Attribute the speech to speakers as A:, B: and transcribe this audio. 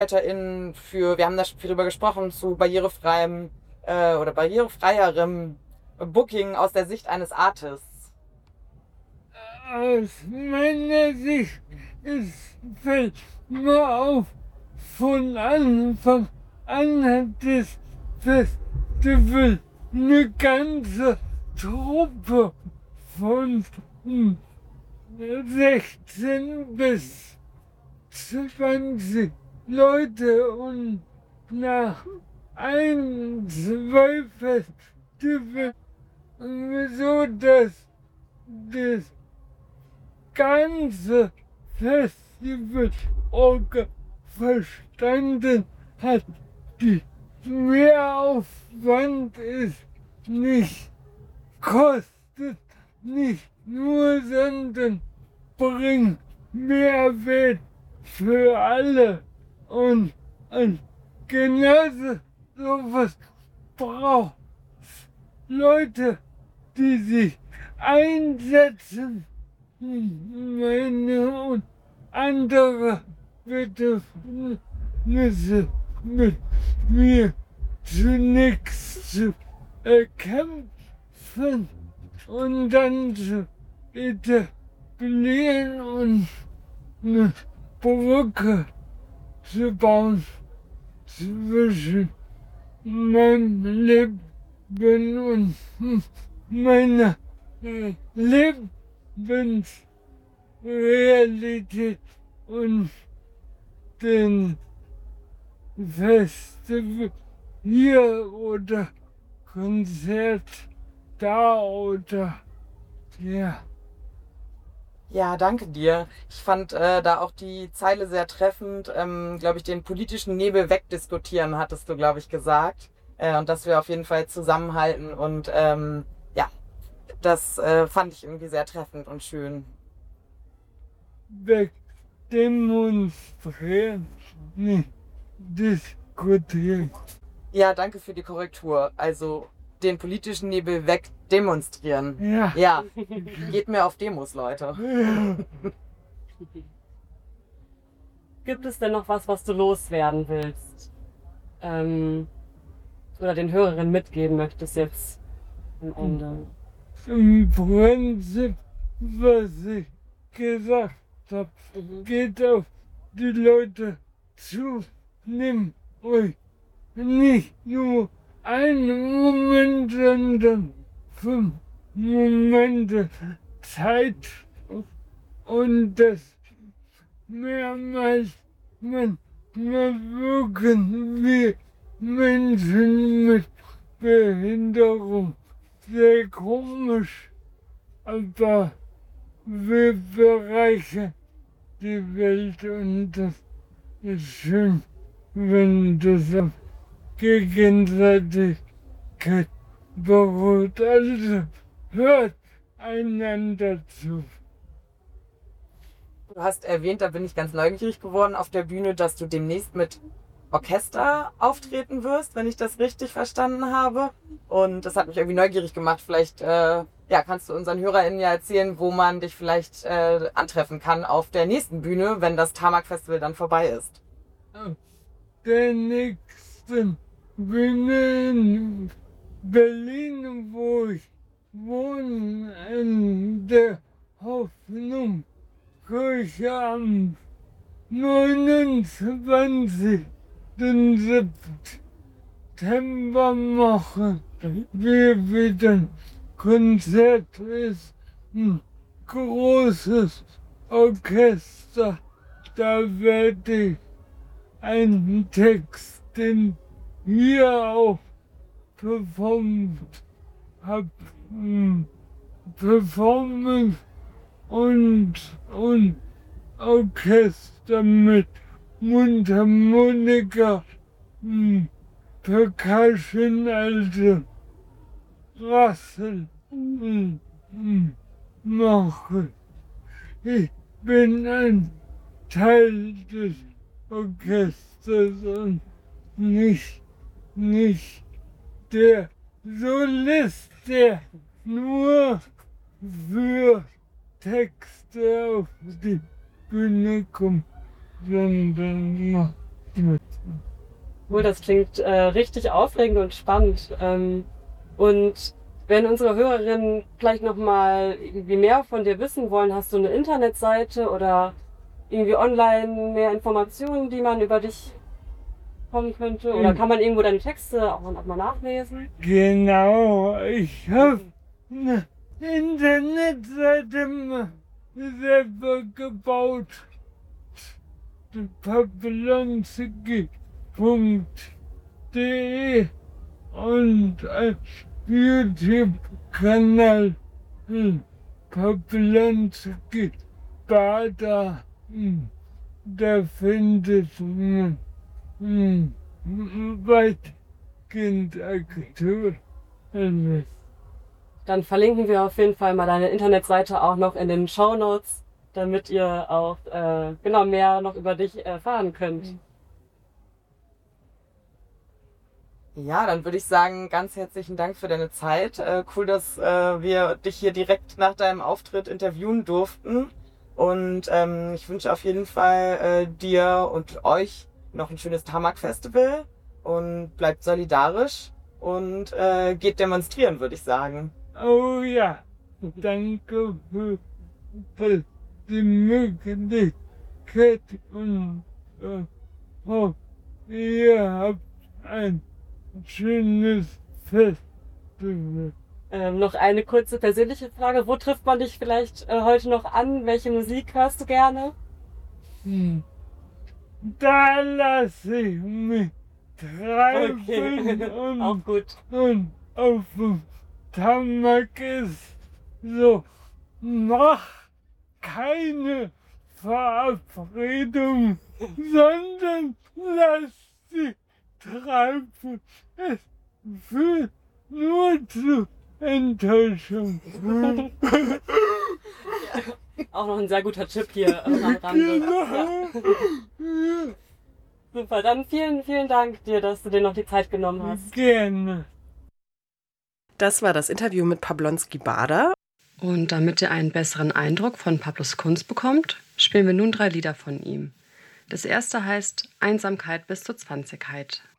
A: wir haben da viel drüber gesprochen, zu barrierefreiem oder barrierefreierem Booking aus der Sicht eines Artists.
B: Aus meiner Sicht fällt mir auf, von Anfang an hat das Festival eine ganze Truppe von 16 bis 20 Leute und nach ein, zwei Festivals so, dass das ganze Festival verstanden hat. Die Mehraufwand ist nicht, kostet nicht nur, sondern bringt Mehrwert für alle. Und genauso sowas braucht Leute, die sich einsetzen, meine und andere Bedürfnisse mit mir zunächst zu erkämpfen und dann zu etablieren und eine Brücke zu bauen zwischen meinem Leben und meiner Lebensrealität und den Festival hier oder Konzert da oder ja.
A: Ja, danke dir. Ich fand da auch die Zeile sehr treffend. Glaube ich, den politischen Nebel wegdiskutieren, hattest du, glaube ich, gesagt. Und dass wir auf jeden Fall zusammenhalten. Und ja, das fand ich irgendwie sehr treffend und schön.
B: Wegdemonstrieren, nicht diskutieren.
A: Ja, danke für die Korrektur. Also den politischen Nebel wegdemonstrieren.
B: Ja.
A: Ja, geht mir auf Demos, Leute.
B: Ja.
C: Gibt es denn noch was du loswerden willst? Oder den Hörerinnen mitgeben möchtest jetzt am Ende?
B: Im Prinzip, was ich gesagt habe, geht auf die Leute zu. Nimm euch nicht nur einen Moment, sondern 5 Momente Zeit und das mehrmals manchmal wirken wir Menschen mit Behinderung sehr komisch, aber wir bereichern die Welt und das ist schön, wenn das auf Gegenseitigkeit beruht. Also hört einander zu.
A: Du hast erwähnt, da bin ich ganz neugierig geworden auf der Bühne, dass du demnächst mit Orchester auftreten wirst, wenn ich das richtig verstanden habe. Und das hat mich irgendwie neugierig gemacht. Vielleicht ja, kannst du unseren HörerInnen ja erzählen, wo man dich vielleicht antreffen kann auf der nächsten Bühne, wenn das Tamak Festival dann vorbei ist.
B: Auf der nächsten Bühne in Berlin, wo ich wohne, in der Hoffnung, Kirche am 29. September machen wir wieder ein Konzert. Ist ein großes Orchester. Da werde ich einen Text, den hier auch performt habe, Performance und Orchester mit Mundharmonika, Percussion, also Rassel mache. Ich bin ein Teil des Orchesters und nicht der Solist, der nur für Texte auf die Bühne kommt, sondern
C: Cool, das klingt richtig aufregend und spannend. Und wenn unsere Hörerinnen vielleicht nochmal irgendwie mehr von dir wissen wollen, hast du eine Internetseite oder irgendwie online mehr Informationen, die man über dich kommen könnte? Oder kann man irgendwo deine Texte auch mal nachlesen?
B: Genau, ich habe eine Internetseite selber gebaut. Papillonski.de und ein YouTube-Kanal Papillonski Bader. Da findet man weitgehend aktuell.
C: Dann verlinken wir auf jeden Fall mal deine Internetseite auch noch in den Shownotes, damit ihr auch genau mehr noch über dich erfahren könnt.
A: Ja, dann würde ich sagen, ganz herzlichen Dank für deine Zeit. Cool, dass wir dich hier direkt nach deinem Auftritt interviewen durften. Und ich wünsche auf jeden Fall dir und euch noch ein schönes Tamak-Festival und bleibt solidarisch und geht demonstrieren, würde ich sagen.
B: Oh ja, danke für die Möglichkeit und ihr habt ein schönes Festival.
C: Noch eine kurze persönliche Frage. Wo trifft man dich vielleicht heute noch an? Welche Musik hörst du gerne?
B: Da lasse ich mich treiben
C: Okay, auch gut.
B: und auf dem Tamak ist so, mach keine Verabredung, sondern lass sie treiben. Es führt nur zu Enttäuschung.
C: Auch noch ein sehr guter Tipp hier am Rande. Ja. Super, dann vielen, vielen Dank dir, dass du dir noch die Zeit genommen hast.
B: Gerne.
D: Das war das Interview mit Pablonski Bader.
E: Und damit ihr einen besseren Eindruck von Pablos Kunst bekommt, spielen wir nun 3 Lieder von ihm. Das erste heißt Einsamkeit bis zur Zwanzigkeit.